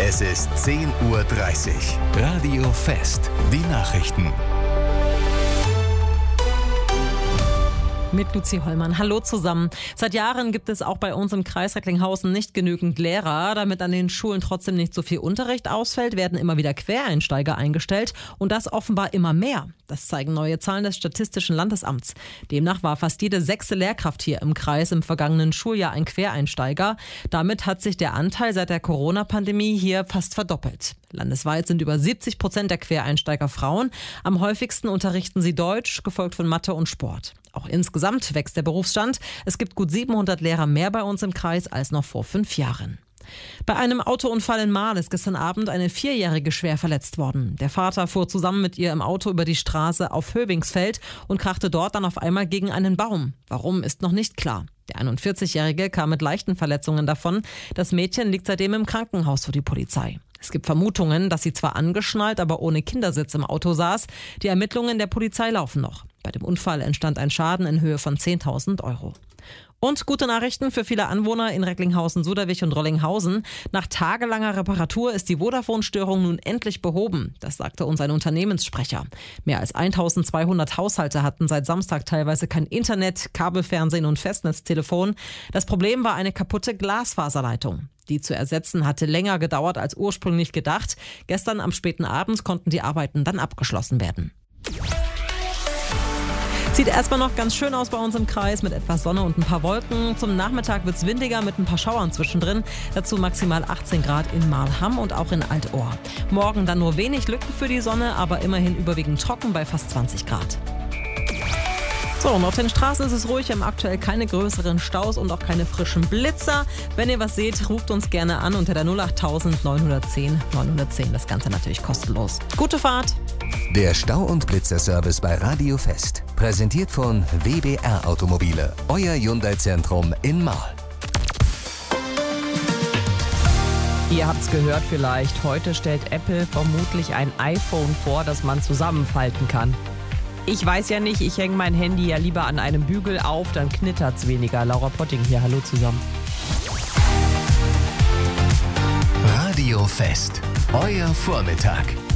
Es ist 10:30 Uhr. Radio Fest. Die Nachrichten. Mit Luzi Hollmann. Hallo zusammen. Seit Jahren gibt es auch bei uns im Kreis Recklinghausen nicht genügend Lehrer. Damit an den Schulen trotzdem nicht so viel Unterricht ausfällt, werden immer wieder Quereinsteiger eingestellt und das offenbar immer mehr. Das zeigen neue Zahlen des Statistischen Landesamts. Demnach war fast jede 6. Lehrkraft hier im Kreis im vergangenen Schuljahr ein Quereinsteiger. Damit hat sich der Anteil seit der Corona-Pandemie hier fast verdoppelt. Landesweit sind über 70% der Quereinsteiger Frauen. Am häufigsten unterrichten sie Deutsch, gefolgt von Mathe und Sport. Auch insgesamt wächst der Berufsstand. Es gibt gut 700 Lehrer mehr bei uns im Kreis als noch vor 5 Jahren. Bei einem Autounfall in Marl ist gestern Abend eine 4-Jährige schwer verletzt worden. Der Vater fuhr zusammen mit ihr im Auto über die Straße auf Hövingsfeld und krachte dort dann auf einmal gegen einen Baum. Warum, ist noch nicht klar. Der 41-Jährige kam mit leichten Verletzungen davon. Das Mädchen liegt seitdem im Krankenhaus, so die Polizei. Es gibt Vermutungen, dass sie zwar angeschnallt, aber ohne Kindersitz im Auto saß. Die Ermittlungen der Polizei laufen noch. Bei dem Unfall entstand ein Schaden in Höhe von 10.000 Euro. Und gute Nachrichten für viele Anwohner in Recklinghausen, Suderwich und Rollinghausen. Nach tagelanger Reparatur ist die Vodafone-Störung nun endlich behoben. Das sagte uns ein Unternehmenssprecher. Mehr als 1.200 Haushalte hatten seit Samstag teilweise kein Internet, Kabelfernsehen und Festnetztelefon. Das Problem war eine kaputte Glasfaserleitung. Die zu ersetzen hatte länger gedauert als ursprünglich gedacht. Gestern am späten Abend konnten die Arbeiten dann abgeschlossen werden. Sieht erstmal noch ganz schön aus bei uns im Kreis mit etwas Sonne und ein paar Wolken. Zum Nachmittag wird es windiger mit ein paar Schauern zwischendrin. Dazu maximal 18 Grad in Marlham und auch in Altohr. Morgen dann nur wenig Lücken für die Sonne, aber immerhin überwiegend trocken bei fast 20 Grad. So, und auf den Straßen ist es ruhig. Wir haben aktuell keine größeren Staus und auch keine frischen Blitzer. Wenn ihr was seht, ruft uns gerne an unter der 08000 910 910. Das Ganze natürlich kostenlos. Gute Fahrt! Der Stau- und Blitzerservice bei Radio Fest. Präsentiert von WBR Automobile. Euer Hyundai-Zentrum in Marl. Ihr habt es gehört vielleicht. Heute stellt Apple vermutlich ein iPhone vor, das man zusammenfalten kann. Ich weiß ja nicht, ich hänge mein Handy ja lieber an einem Bügel auf, dann knittert's weniger. Laura Potting hier, hallo zusammen. Radio Fest. Euer Vormittag.